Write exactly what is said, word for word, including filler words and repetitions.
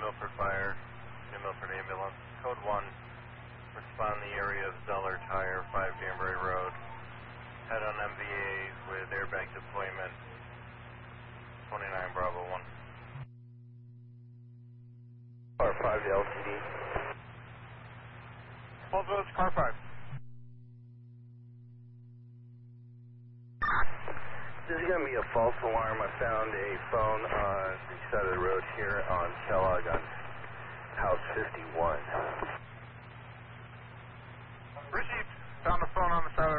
Milford Fire, New Milford Ambulance. Code one, respond in the area of Zeller Tire, five Danbury Road. Head on M V A with airbag deployment, twenty-nine Bravo one. Car five to L T D. Hold those, car five. This is going to be a false alarm. I found a phone on the side of the road here on Kellogg on House fifty-one. Received. Found a phone on the side